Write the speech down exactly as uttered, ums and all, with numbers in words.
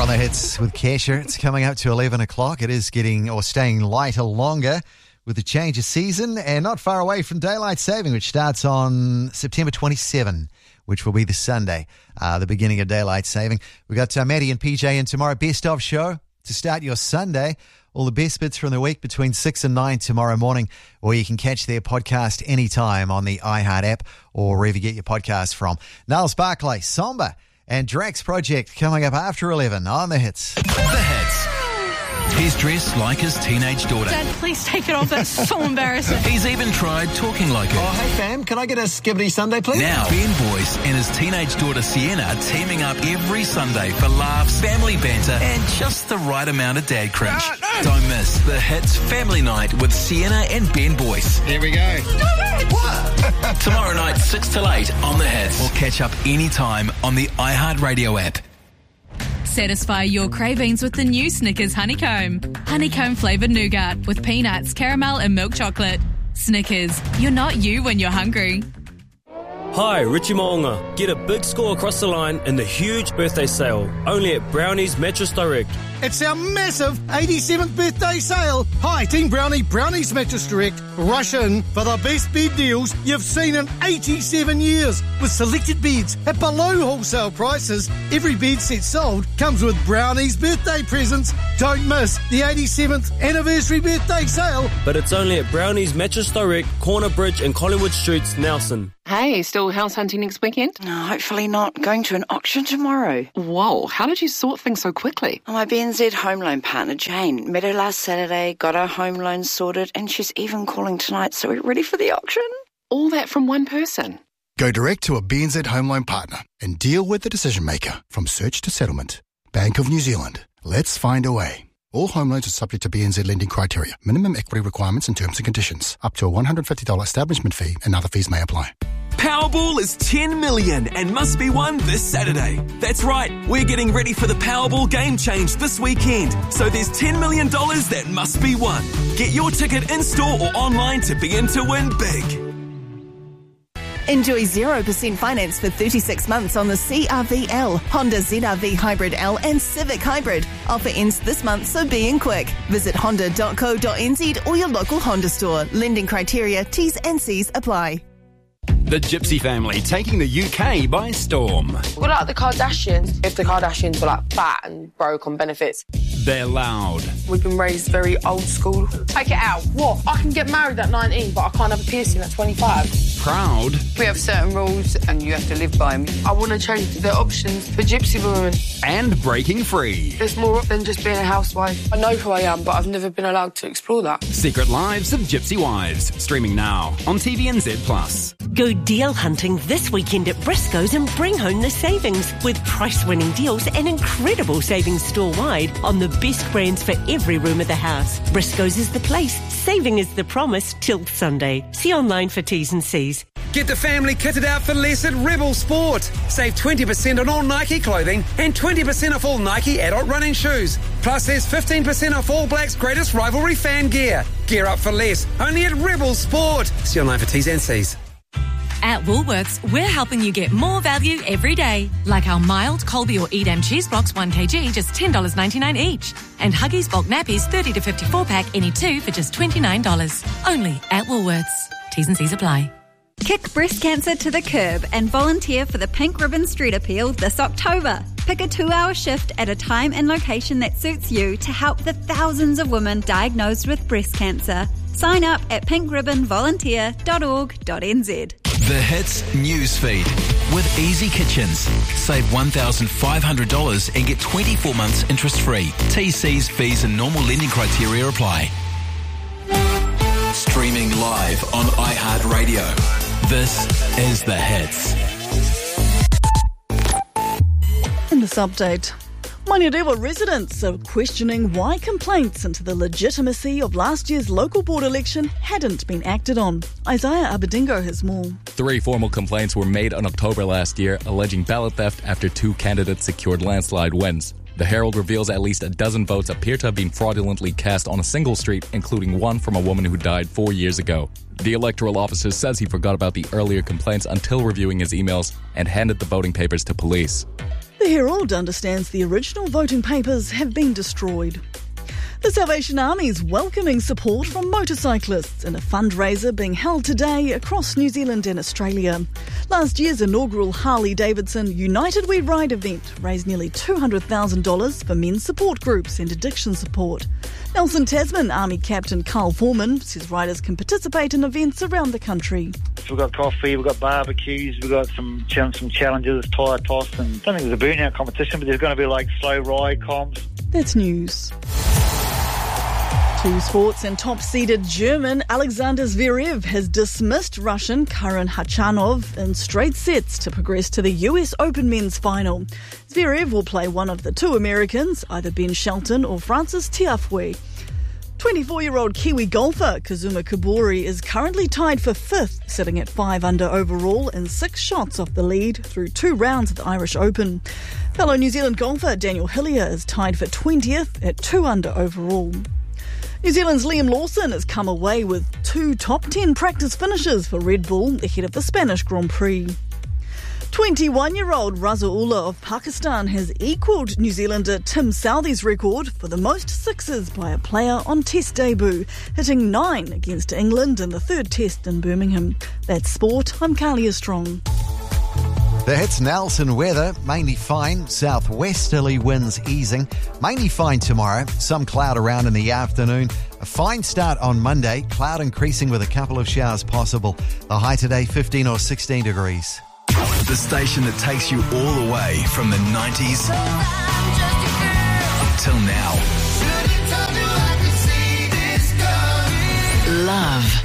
on the hits with Kesha. It's coming up to eleven o'clock. It is getting or staying lighter longer with the change of season and not far away from daylight saving, which starts on September twenty-seventh, which will be the Sunday, uh, the beginning of daylight saving. We've got uh, Maddie and P J in tomorrow. Best of show to start your Sunday. All the best bits from the week between six and nine tomorrow morning, or you can catch their podcast anytime on the iHeart app or wherever you get your podcast from. Niles Barclay, Somber, and Drax Project coming up after eleven on the hits. The hits. He's dressed like his teenage daughter. Dad, please take it off. That's so embarrassing. He's even tried talking like her. Oh, hey, fam, can I get a skibbity Sunday, please? Now, Ben Boyce and his teenage daughter Sienna are teaming up every Sunday for laughs, family banter, and just the right amount of dad cringe. Uh, no. Don't miss the hits Family Night with Sienna and Ben Boyce. Here we go. What? Tomorrow night, six till eight on the hits. Or catch up anytime on the iHeart Radio app. Satisfy your cravings with the new Snickers Honeycomb. Honeycomb flavoured nougat with peanuts, caramel and milk chocolate. Snickers, you're not you when you're hungry. Hi, Richie Mo'onga. Get a big score across the line in the huge birthday sale, only at Brownie's Mattress Direct. It's our massive eighty-seventh birthday sale. Hi, Team Brownie, Brownie's Mattress Direct. Rush in for the best bed deals you've seen in eighty-seven years. With selected beds at below wholesale prices, every bed set sold comes with Brownie's birthday presents. Don't miss the eighty-seventh anniversary birthday sale. But it's only at Brownie's Mattress Direct, Corner Bridge and Collingwood Streets, Nelson. Hey, still house hunting next weekend? No, hopefully not. Going to an auction tomorrow. Whoa, how did you sort things so quickly? My B N Z home loan partner, Jane, met her last Saturday, got her home loan sorted, and she's even calling tonight, so we're ready for the auction. All that from one person? Go direct to a B N Z home loan partner and deal with the decision maker from search to settlement. Bank of New Zealand. Let's find a way. All home loans are subject to B N Z lending criteria. Minimum equity requirements and terms and conditions. Up to a one hundred fifty dollars establishment fee and other fees may apply. Powerball is ten million and must be won this Saturday. That's right, we're getting ready for the Powerball Game Change this weekend. So there's ten million dollars that must be won. Get your ticket in-store or online to begin to win big. Enjoy zero percent finance for thirty-six months on the C R V L, Honda Z R V Hybrid L and Civic Hybrid. Offer ends this month, so be in quick. Visit honda dot co dot n z or your local Honda store. Lending criteria, T's and C's apply. The Gypsy family taking the U K by storm. We're like the Kardashians, if the Kardashians were like fat and broke on benefits. They're loud. We've been raised very old school. Take it out. What? I can get married at nineteen, but I can't have a piercing at twenty-five. Proud. We have certain rules and you have to live by them. I want to change the options for gypsy women. And breaking free. There's more than just being a housewife. I know who I am, but I've never been allowed to explore that. Secret Lives of Gypsy Wives. Streaming now on T V N Z Plus. Go deal hunting this weekend at Briscoe's and bring home the savings with price-winning deals and incredible savings store-wide on the best brands for every room of the house. Briscoe's is the place. Saving is the promise till Sunday. See online for T's and C's. Get the family kitted out for less at Rebel Sport. Save twenty percent on all Nike clothing and twenty percent off all Nike adult running shoes. Plus there's fifteen percent off All Blacks' greatest rivalry fan gear. Gear up for less, only at Rebel Sport. See online for T's and C's. At Woolworths, we're helping you get more value every day. Like our mild Colby or Edam cheese blocks one kilogram, just ten dollars ninety-nine each. And Huggies bulk nappies thirty to fifty-four pack, any two for just twenty-nine dollars. Only at Woolworths. T's and C's apply. Kick breast cancer to the curb and volunteer for the Pink Ribbon Street Appeal this October. Pick a two-hour shift at a time and location that suits you to help the thousands of women diagnosed with breast cancer. Sign up at pink ribbon volunteer dot org dot n z. The Hits Newsfeed with Easy Kitchens. Save one thousand five hundred dollars and get twenty-four months interest-free. T Cs, fees and normal lending criteria apply. Streaming live on iHeartRadio. This is The Hits. In this update, Manurewa residents are questioning why complaints into the legitimacy of last year's local board election hadn't been acted on. Isaiah Abedingo has more. Three formal complaints were made in October last year alleging ballot theft after two candidates secured landslide wins. The Herald reveals at least a dozen votes appear to have been fraudulently cast on a single street, including one from a woman who died four years ago. The electoral officer says he forgot about the earlier complaints until reviewing his emails and handed the voting papers to police. The Herald understands the original voting papers have been destroyed. The Salvation Army is welcoming support from motorcyclists in a fundraiser being held today across New Zealand and Australia. Last year's inaugural Harley-Davidson United We Ride event raised nearly two hundred thousand dollars for men's support groups and addiction support. Nelson Tasman Army Captain Carl Foreman says riders can participate in events around the country. We've got coffee, we've got barbecues, we've got some some challenges, tyre toss, and I don't think there's a burnout competition, but there's going to be like slow ride comps. That's news. To sports, and top-seeded German Alexander Zverev has dismissed Russian Karen Khachanov in straight sets to progress to the U S Open men's final. Zverev will play one of the two Americans, either Ben Shelton or Francis Tiafoe. twenty-four-year-old Kiwi golfer Kazuma Kobori is currently tied for fifth, sitting at five under overall and six shots off the lead through two rounds of the Irish Open. Fellow New Zealand golfer Daniel Hillier is tied for twentieth at two under overall. New Zealand's Liam Lawson has come away with two top ten practice finishes for Red Bull ahead of the Spanish Grand Prix. twenty-one-year-old Raza Ullah of Pakistan has equalled New Zealander Tim Southee's record for the most sixes by a player on Test debut, hitting nine against England in the third Test in Birmingham. That's sport. I'm Kalia Strong. The Hits Nelson weather, mainly fine, southwesterly winds easing, mainly fine tomorrow, some cloud around in the afternoon, a fine start on Monday, cloud increasing with a couple of showers possible. The high today fifteen or sixteen degrees. The station that takes you all the way from the nineties till now. Love.